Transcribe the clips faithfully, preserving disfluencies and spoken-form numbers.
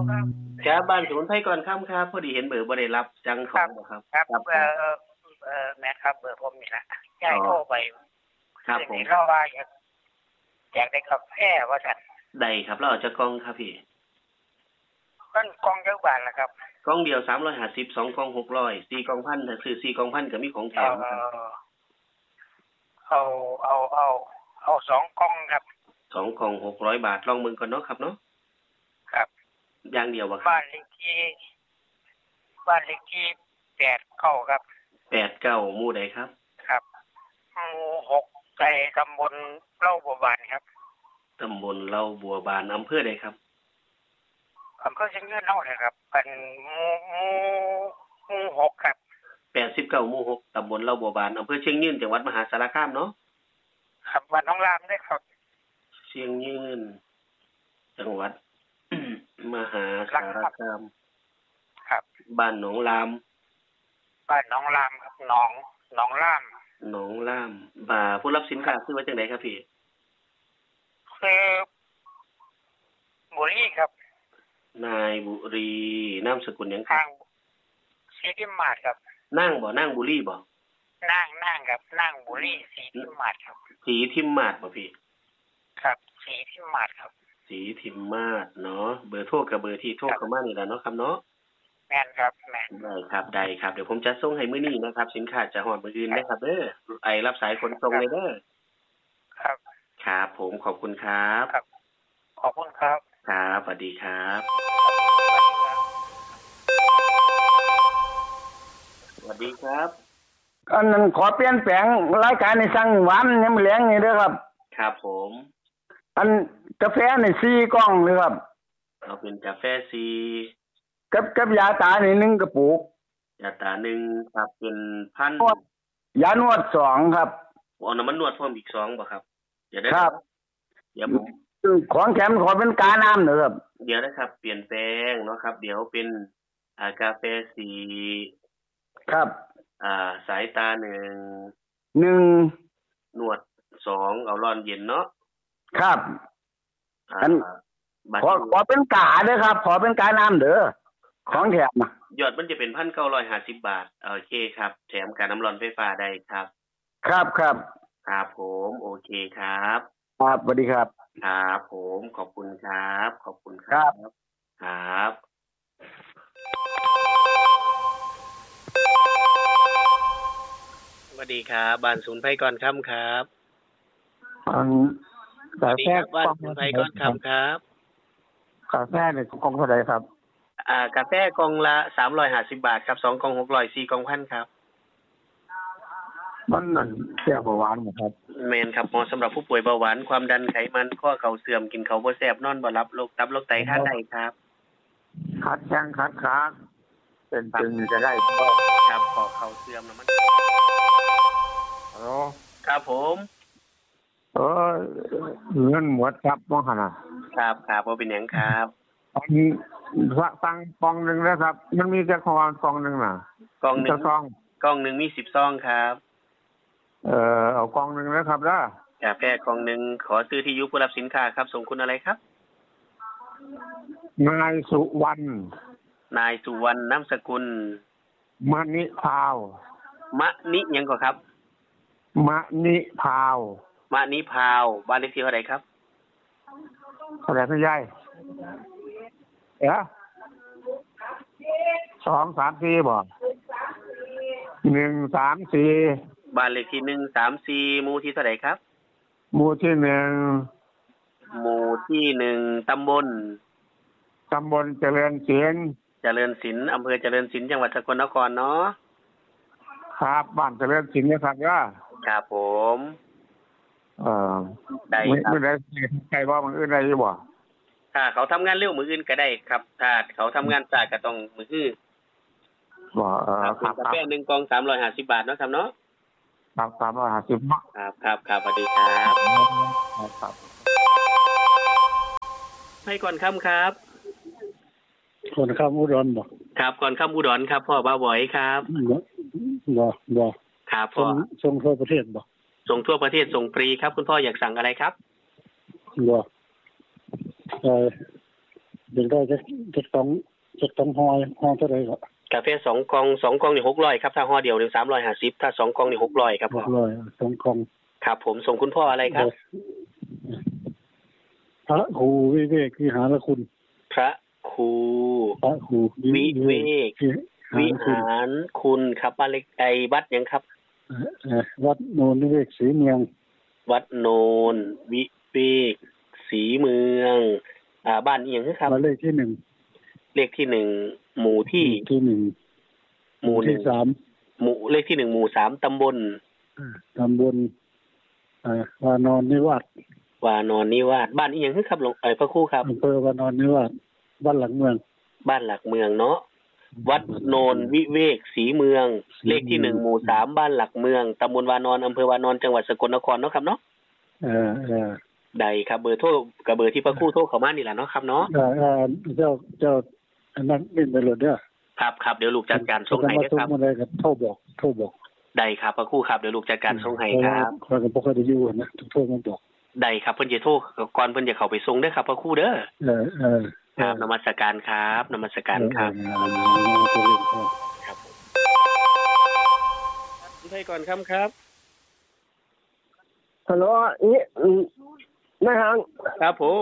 ครับครับบ้านสมุนไพรก่อนค่ำครับพอดีเห็นเบอร์บ่ได้รับจังของบ่ครับครับเออเออแม่ครับเบอร์ผมนี่นะยายโทรไปครับผมเราว่าอยากอยากได้กาแฟว่าสั่นได้ครับเราจะกล่องครับพี่มันกล่องจักบาทล่ะครับกล่องเดียวสามร้อยห้าสิบ สองกล่องหกร้อย สี่กล่องพันถ้าซื้อสี่กล่องพันก็มีของแถมครับเอาเอาเอาเอาสองกล่องครับสองกล่องหกร้อยบาทลองมึงก่อนเนาะครับเนาะครับอย่างเดียวบ่ครับบ้านเลขที่บ้านเลขที่แปดเก้าครับแปดเก้าหมู่ใดครับครับหมู่หกในตำบลเล่าบัวบานครับตำบลเล่าบัวบานอำเภอใดครับอำเภอเชียงยืนเล่าเลยครับเป็นหมู่หมู่หมู่หกครับแปดสิบเก้าหมู่หกตำบลเล่าบัวบานอำเภอเชียงยืนจังหวัดมหาสารคามเนาะครับบ้านน้องรามได้ครับเชียงยืนจังหวัด มหาสารคามครับบ้านหนองรามบ้านน้องรามครับหนองหนองรามหนองรามบ่าผู้รับสินค้าชื่อว่าจังได๋ครับพี่คือบุรีครับนายบุรีนามสกุลหยังครับสีทิมมาศครับนางบ่นางบุรีบ่นางนางครับนางบุรีสีทิมมาศครับสีทิมมาศบ่พี่ครับสีทิมมาศครับสีทิมมาศเนาะเบอร์โทรกับเบอร์ที่โทรเข้ามานี่ล่ะเนาะครับเนาะแม่นครับแม่นได้ครับได้ครับเดี๋ยวผมจะส่งให้มื้อนี้นะครับสินค้าจะฮอดมื้ออื่นนะครับเด้อไอ้รับสายขนส่งเลยเด้อครับครับผมขอบคุณครับครับขอบคุณครับครับสวัสดีครับสวัสดีครับอันนั้นขอเปลี่ยนแปลงรายการในสั่งหวานยามแลงนี่เด้อครับครับผมอันกาแฟนี่สี่กล่องเลยครับเอาเป็นกาแฟสี่กับกับยาตานี่หนึ่งกระปุกยาตาหนึ่งครับเป็นพันยานวดสองครับเอาน้ำมันนวดเพิ่มอีกสองบ่ครับเดี๋ยวได้ครับเดี๋ยวผมของแถมขอเป็นกาน้ำเด้อครับเดี๋ยวนะครับเปลี่ยนแปลงเนาะครับเดี๋ยวเป็นอ่ากาแฟสีครับอ่าสายตาหนึ่งหนึ่งนวดสองเอาร้อนเย็นเนาะครับอันขอขอเป็นกาเด้อครับขอเป็นกาน้ำเด้อของแถมยอดมันจะเป็น หนึ่งพันเก้าร้อยห้าสิบ บาทโอเคครับแถมกาน้ำร้อนไฟฟ้าได้ครับครับครับครับผมโอเคครับครับสวัสดีครับครับผมขอบคุณครับขอบคุณครับครับสวัสดีครับบ้านศูนย์ไพก่อนค่ำครับอันกาแฟบ้านศูนย์ไพก่อนค่ำครับกาแฟเนี่ยกล่องเท่าไหร่ครับอ่ากาแฟกล่องละสามร้อยห้าสิบบาทครับสองกล่องหกร้อย สี่กล่องพันครับมันนั่นแก้เบาหวานบ่ครับแม่นครับเหมาะสำหรับผู้ป่วยเบาหวานความดันไขมันข้อเข่าเสื่อมกินข้าวบ่แซ่บนอนบ่หลับโรคตับโรคไตคันได้ครับคัดแข้งคัดขาเป็นตึงจะได้บ่ครับข้อเข่าเสื่อมนะมันฮัลโหลครับผมเออเงินหมดครับบ่หั่นน่ะครับครับบ่เป็นหยังครับอันนี้สั่งกล่องนึงนะครับมันมีแค่ของกล่องนึงน่ะกล่องนึงซองกล่องนึงมีสิบซองครับเอ่อเอากล่องนึงนะครับเด้อกาแฟกล่องนึงขอซื้อที่อยู่ผู้รับสินค้าครับส่งคุณอะไรครับนายสุวรรณนายสุวรรณนามสกุลมะนิพาวมะนิหยังก่อครับมะนิพาวมะนิพาวบ้านเลขที่เท่าไหร่ครับเท่าไหร่พี่ใหญ่เอ๊ะสอง สาม สี่บ่หนึ่ง สาม สี่บ้านเลขที่หนึ่ง สาม สี่หมู่ที่เท่าไหร่ครับหมู่ที่หนึ่งหมู่ที่หนึ่งตำบลตำบลเจริญศิลป์เจริญศิลป์อำเภอเจริญศิลป์จังหวัดสกลนครเนาะครับบ้านเจริญศิลป์นะครับย่าครับผมเอ่อได้ครับไม่ได้ใครว่ามันอื่นได้บ่ถ้าเขาทำงานเร็วมื้ออื่นก็ได้ครับถ้าเขาทำงานช้าก็ต้องมื้ออื่นบ่เอ่อครับกาแฟหนึ่งกล่องสามร้อยห้าสิบบาทเนาะครับเนาะครับสามร้อยห้าสิบเนาะครับครับครับสวัสดีครับครับให้ก่อนค่ำครับก่อนค่ำอุดรบ่ครับก่อนค่ำอุดรครับพ่อบ่าวบ่อยครับบ่บ่ครับพ่อส่งทั่วประเทศบ่ส่งทั่วประเทศส่งฟรีครับคุณพ่ออยากสั่งอะไรครับบ่เอ่ออยากได้จะจะต้องจะต้องห่อห่อเท่าไหร่ก็กาแฟสองกล่องสองกล่องนี่หกร้อยครับถ้าห่อเดียวนี่สามร้อยห้าสิบถ้าสองกล่องนี่หกร้อยครับพ่อหกร้อยสองกล่องครับผมส่งคุณพ่ออะไรครับพระครูวิเวกวิหารคุณพระครูพระครูวิเวกวิหารคุณครับบ้านเล็กไอวัดยังครับวัดโนนวิเวกศรีเมืองวัดโนนวิเวกศรีเมืองอ่าบ้านอีหยังครับบ้านเลขที่หนึ่งเลขที่หนึ่งหมู่ที่ที่หนึ่งหมู่ที่สามหมู่เลขที่หนึ่งหมู่สามตำบลตำบลอ่าวานอนนิวาสวานอนนิวาสบ้านอีหยังครับหลวงเอ้ยพระครูครับอำเภอวานอนนิวาสบ้านหลักเมืองบ้านหลักเมืองเนาะวัดโนนวิเวกศรีเมืองเลขที่หนึ่งหมู่สามบ้านหลักเมืองตำบลวานอนอำเภอวานอนจังหวัดสกลนครเนาะครับเนาะเออเออได้ครับเบอร์โทรกับเบอร์ที่พระครูโทรเข้ามานี่แหละเนาะครับเนาะเออเจ้าเจ้าอันนั้นไม่เป็นไรเด้อครับครับเดี๋ยวลูกจัดการส่งให้ครับมาได้ครับโทรบอกโทรบอกได้ครับพระครูครับเดี๋ยวลูกจัดการส่งให้ครับข้อยก็บ่ค่อยได้อยู่นะโทรมาบอกได้ครับเพิ่นจะโทรก่อนเพิ่นจะเข้าไปส่งเด้อครับพระครูเด้อเออเออครับนมัสการครับนมัสการครับครับคุณไทยก่อนครับครับฮัลโหลนี่นายหางครับผม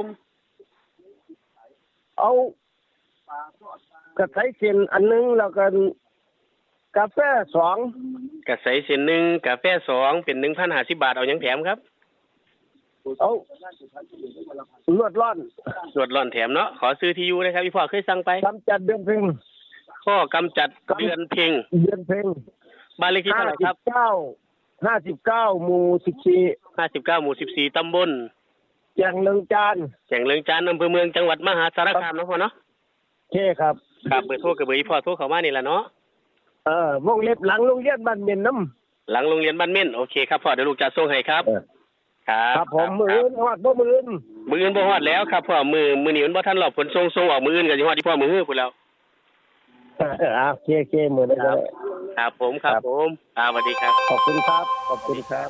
เอากระไสเส้นอันนึงแล้วก็กาแฟสองกระไสเส้นหนึ่งกาแฟสองเป็น หนึ่งพันห้าสิบ บาทเอาหยังแถมครับเอาลวดร่อนลวดร่อนแถมเนาะขอซื้อที่อยู่นะครับพี่พ่อเคยสั่งไปกำจัดเดือนเพ็งข้อกำจัดเดือนเพ็งเดือนเพ็งบ้านเลขที่เท่าไหร่ครับห้าสิบเก้าหมู่สิบสี่ห้าสิบเก้าหมู่สิบสี่ตำบลแก่งเลิงจานแก่งเลิงจานอำเภอเมืองจังหวัดมหาสารคามเนาะพ่อเนาะโอเคครับครับเบอร์โทรกับเบอร์พี่พ่อโทรเข้ามานี่ล่ะเนาะเออวงเล็บหลังโรงเรียนบ้านเม่นน้ำหลังโรงเรียนบ้านเม่นโอเคครับพ่อเดี๋ยวลูกจะส่งให้ครับครับครับผมมื้ออื่นฮอดบ่มื้ออื่นมื้ออื่นบ่ฮอดแล้วครับพ่อมื้อมื้อนี้มันบ่ทันรอบฝนส่งส่งออกมื้ออื่นก็สิฮอดที่พ่อมื้อพุ่นแล้วเออโอเคๆมื้อนั้นครับครับผมครับผมอ่าสวัสดีครับขอบคุณครับขอบคุณครับ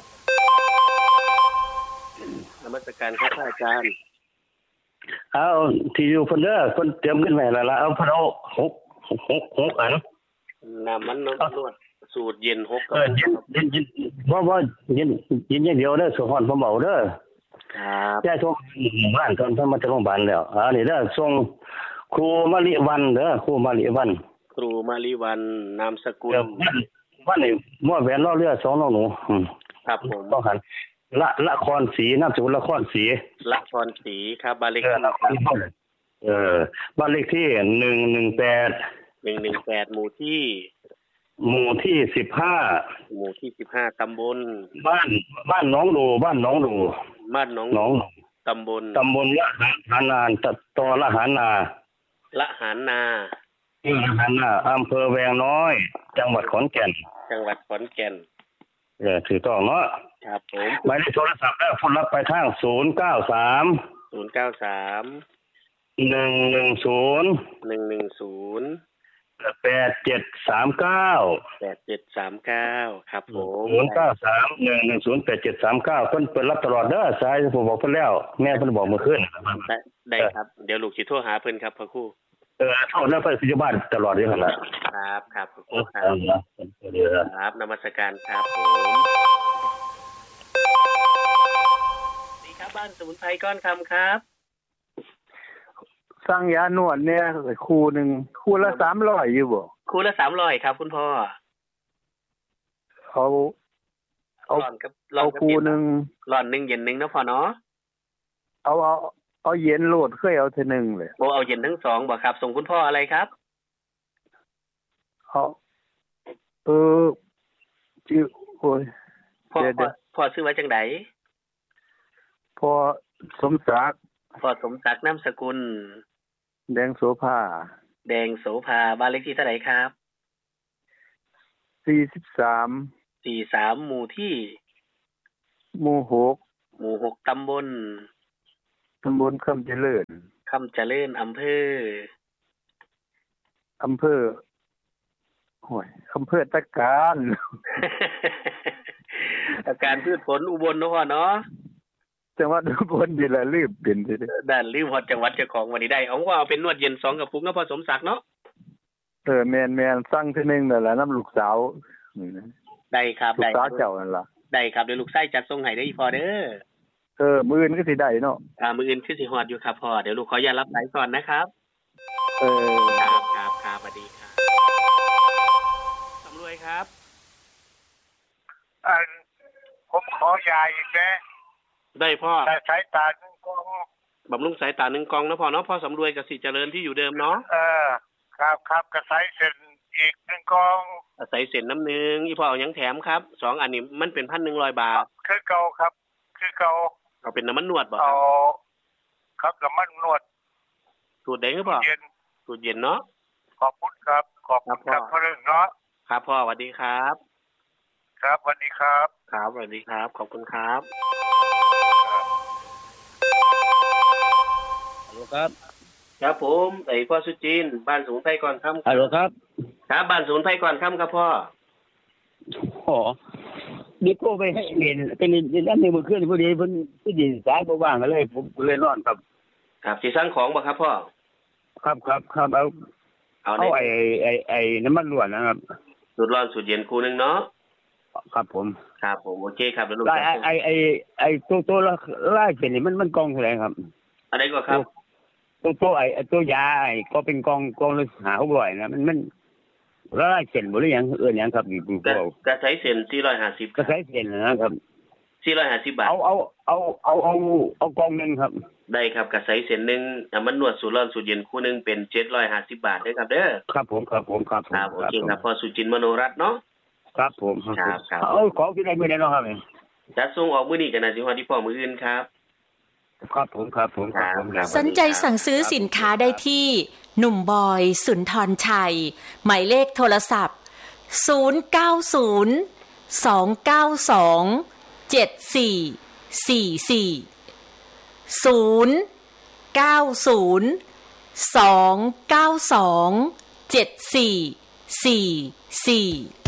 นมัสการครับอาจารย์เอาที่อยู่เพิ่นเด้อเพิ่นเตรียมขึ้นไว้แล้วล่ะเอาเพิ่นเอาหก หก หกอันน้ำมันนวดสูตรเย็นหกเออเย็นเย็นบ่บ่เย็นเย็นอย่างเดียวเด้อสุฮอนบ่เบาเด้อครับแจ้ส่งบ้านตอนเพิ่นมาจากโรงพยาบาลแล้วอ่านี่เด้อส่งครูมะลิวันเด้อครูมะลิวันครูมะลิวันนามสกุลวันนี้มั่วแหวนล้อเรือสองน้องหนูครับผมต้องหันละละครศรีนามสกุลละครศรีละครศรีครับบ้านเลขที่เออบ้านเลขที่หนึ่งหนึ่งแปดหนึ่งหนึ่งแปดหมู่ที่หมู่ที่สิบห้าหมู่ที่สิบห้าตำบลบ้านบ้านหนองดูบ้านหนองดูบ้านหนองหนองตำบลตำบลละหานานตอละหานาละหานาละหานาอำเภอแวงน้อยจังหวัดขอนแก่นจังหวัดขอนแก่นเออถูกต้องเนาะครับผมหมายเลขโทรศัพท์แล้วคุณรับไปทางศูนย์ เก้า สามศูนย์ เก้า สามหนึ่ง หนึ่ง ศูนย์หนึ่ง หนึ่ง ศูนย์แปด เจ็ด สาม เก้าแปด เจ็ด สาม เก้าครับผมศูนย์ เก้า สาม หนึ่ง หนึ่ง ศูนย์ แปด เจ็ด สาม เก้าเพิ่นเปิดรับตลอดเด้อสายผมบอกเพิ่นแล้วแม่เพิ่นบอกเมื่อคืนได้ได้ครับเดี๋ยวลูกสิโทรหาเพิ่นครับพระครูเออโทรแล้วเพิ่นอยู่บ้านตลอดอยู่หั่นล่ะครับครับพระครูครับครับนมัสการครับผมดีครับบ้านสมุนไพรก้อนคำครับสั่งยานวดเนี่ยคู่หนึ่งคู่ละสามร้อยอยู่บ่คู่ละสามร้อยครับคุณพ่อเอาเอาเอาคู่หนึ่งร้อนหนึ่งเย็นหนึ่งนะพ่อเนาะเอาเอาเอาเย็นโลดเคยเอาเท่านึงเลยโอ้เอาเย็นทั้งสองบ่ครับส่งคุณพ่ออะไรครับเอาเออชื่อโอ้ยพ่อพ่อชื่อว่าจังได๋พ่อสมศักดิ์พ่อสมศักดิ์นามสกุลแดงโสภาแดงโสภาบ้านเลขที่เท่าไหร่ครับสี่สิบสามสี่สิบสามหมู่ที่หมู่หกหมู่หกตำบลตำบลคำเจริญคำเจริญอำเภออำเภอโอ้ยอำเภอตะการตะการพืชผลอุบลเนาะพ่อเนาะจังหวัดอุบลนี่แหละลืมเป็นสิด้านลืมฮอดจังหวัดเจ้าของวันนี้ได้เอาว่าเอาเป็นนวดเย็นสองกระปุกเนาะพ่อสมศักดิ์เนาะเออแม่นแม่นสั่งทีนึงนั่นแหละน้ำลูกสาวนี่นะได้ครับลูได้กสาวเจ้านั่นล่ะได้ครับเดี๋ยวลูกไส้จัดส่งให้ได้อีพ่อเด้อเออมื้ออื่นก็สิได้เนาะอ่ามื้ออื่นคือสิฮอดอยู่ครับพ่อเดี๋ยวลูกขออนุญาตรับสายก่อนนะครับเออครับครับครับสวัสดีครับสำรวยครับอันผมขอยาอีกนะได้พ่อแต่สายตาหนึ่งกองบำรุงสายตาหนึ่งกล่องนะพ่อเนาะพ่อสำรวยกับสิเจริญที่อยู่เดิมเนาะเออครับครับกระสายเส้นอีกหนึ่งกองอาศัยเส้นน้ำหนึ่งอีพ่อเอาหยังแถมครับสองอันนี้มันเป็นพันหนึ่งร้อยบาทคือเก่าครับ คือเก่าเอาเป็นน้ำมันนวดบ่คเอารับครับน้ำมันนวดสูตรใดคือพ่อเย็นสูตรเย็นเนาะขอบคุณครับขอบคุณครับครับพ่อพระเรื่องเนาะครับพ่อสวัสดีครับครับสวัสดีครับครับสวัสดีครับขอบคุณครับฮัลโหลครับครับผมไอ้พ่อสุจินต์บ้านสูงไทยก่อนค่ำฮัลโหลครับครับบ้านสูงไทยก่อนค่ำครับพ่ออ๋อนี่โทรไปให้เรียนไปเรียนเรียนในมื้อคืนพอดีเพิ่นสิดินสายบ่ว่างก็เลยผมก็เลยนอนครับครับสิสั่งของบ่ครับพ่อครับครับครับเอาเอาเอาได้ไอ้ไอ้ไอ้น้ำมันล้วนนะครับสูตรร้อนสูตรเย็นคู่หนึงเนาะครับผมครับผมโอเคครับเดี๋ยวลูกไอ้จะส่งไอ้ไอ้ไอ้ตัวตัวละลายเป็นนี่มันมันกองเท่าไหร่ครับอะไรก็ครับตัวตัวไอ้ไอ้ตัวยาไอ้ก็เป็นกองกองละห้าหกร้อยนะมันมันละลายเส้นบ่หรือหยังเอิ้นหยังครับนี่ผู้กระเอากระใช้เส้นสี่ร้อยห้าสิบก็ใช้เส้นนะครับสี่ร้อยห้าสิบบาทเอาเอาเอาเอาเอาเอากองหนึงครับได้ครับกระใช้เส้นหนึงน้ำมันนวดสูตรร้อนสูตรเย็นคู่หนึงเป็นเจ็ดร้อยห้าสิบบาทเด้อครับเด้อครับผมครับผมครับผมครับโอเคครับพ่อสุจินต์มโนรัตน์เนาะครับผมครับครับเอาของที่ได้มื้อนี้เนาะครับนี่จัดส่งออกมื้อนี้ก็น่าสิฮอดที่พ่อมื้ออื่นครับครับผมครับผมครับผมครับสนใจสั่งซื้อสินค้าได้ที่หนุ่มบอยสุนทรชัยหมายเลขโทรศัพท์ศูนย์ เก้า ศูนย์ สอง เก้า สอง เจ็ด สี่ สี่ สี่ ศูนย์ เก้า ศูนย์ สอง เก้า สอง เจ็ด สี่ สี่ สี่